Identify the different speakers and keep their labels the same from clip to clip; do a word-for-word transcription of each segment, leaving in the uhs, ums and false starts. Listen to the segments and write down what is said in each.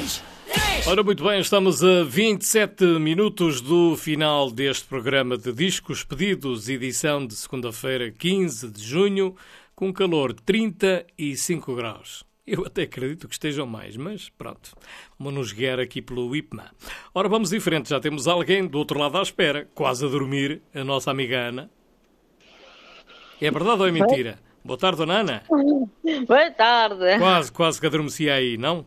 Speaker 1: dois, três.
Speaker 2: Ora, muito bem, estamos a vinte e sete minutos do final deste programa de discos pedidos, edição de segunda-feira, quinze de junho, com calor de trinta e cinco graus. Eu até acredito que estejam mais, mas pronto, vamos nos guiar aqui pelo I P M A. Ora, vamos em frente, já temos alguém do outro lado à espera, quase a dormir, a nossa amiga Ana. É verdade ou é mentira? Boa tarde, dona Ana.
Speaker 3: Boa tarde.
Speaker 2: Quase, quase que adormecia aí, não?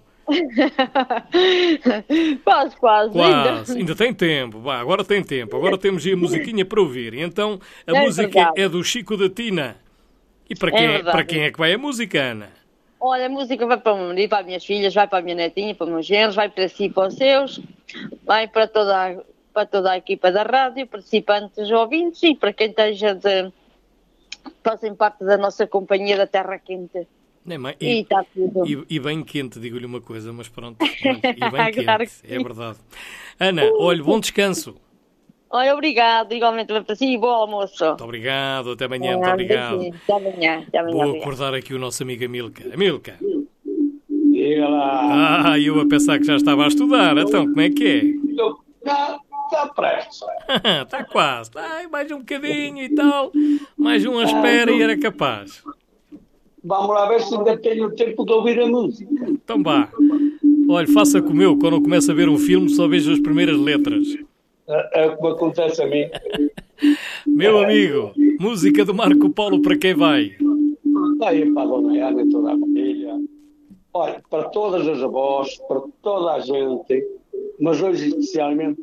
Speaker 3: quase, quase.
Speaker 2: Quase, ainda, ainda tem tempo. Bah, agora tem tempo, agora temos aí a musiquinha para ouvir. E então, a
Speaker 3: é
Speaker 2: música
Speaker 3: verdade.
Speaker 2: é do Chico da Tina. E para quem é,
Speaker 3: é
Speaker 2: para quem é que vai a música, Ana?
Speaker 3: Olha, a música vai para o marido, para as minhas filhas, vai para a minha netinha, para os meus genros, vai para si, para os seus, vai para toda a, para toda a equipa da rádio, participantes, ouvintes e para quem esteja de... fazem parte da nossa companhia da Terra Quente.
Speaker 2: É, mãe,
Speaker 3: e,
Speaker 2: e,
Speaker 3: está tudo.
Speaker 2: E, e bem quente, digo-lhe uma coisa, mas pronto. pronto e bem quente,
Speaker 3: Claro
Speaker 2: é verdade. Ana, olha, bom descanso.
Speaker 3: Olha, obrigado, igualmente para si e bom almoço.
Speaker 2: Muito obrigado, até amanhã, muito obrigado.
Speaker 3: Até amanhã, até amanhã.
Speaker 2: Vou
Speaker 3: obrigado.
Speaker 2: acordar aqui o nosso amigo Amilcar. Amilcar.
Speaker 4: Diga lá.
Speaker 2: Ah, eu a pensar que já estava a estudar, então como é que é?
Speaker 4: Está tá prestes.
Speaker 2: Está quase, ai, mais um bocadinho e tal, mais um à espera e era capaz.
Speaker 4: Vamos lá ver se ainda tenho tempo de ouvir a música.
Speaker 2: Então vá. Olha, faça como eu, quando eu começo a ver um filme só vejo as primeiras letras.
Speaker 4: É, é o que acontece a mim.
Speaker 2: Meu amigo, música do Marco Polo para quem vai?
Speaker 4: Vai para a Dona Ana e toda a família. Olha, para todas as avós, para toda a gente, mas hoje especialmente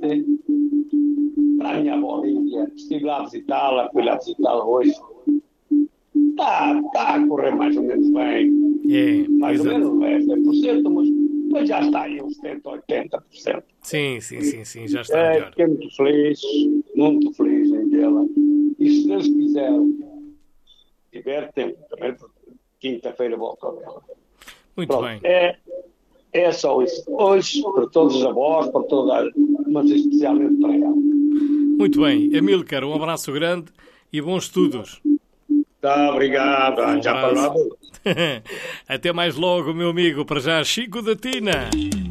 Speaker 4: para a minha avó Lídia. Estive lá a visitá-la, fui lá visitá-la hoje. Está, está a correr mais ou menos bem.
Speaker 2: É,
Speaker 4: mais ou
Speaker 2: exato.
Speaker 4: menos, é cem por cento, mas, mas já está aí uns setenta, oitenta por cento.
Speaker 2: Sim, sim, sim, sim, já está
Speaker 4: É,
Speaker 2: melhor.
Speaker 4: fiquei muito feliz, muito feliz em vê-la. E se Deus quiser, tiver tempo, também quinta-feira volto a vê-la.
Speaker 2: Muito
Speaker 4: Pronto,
Speaker 2: bem.
Speaker 4: é, é só isso. Hoje, para todos os avós, para toda, mas especialmente para ela.
Speaker 2: Muito bem. Amilcar, um abraço grande e bons estudos.
Speaker 4: Tá, obrigado.
Speaker 2: Um
Speaker 4: já
Speaker 2: abraço.
Speaker 4: falamos.
Speaker 2: Até mais logo, meu amigo. Para já, Chico da Tina.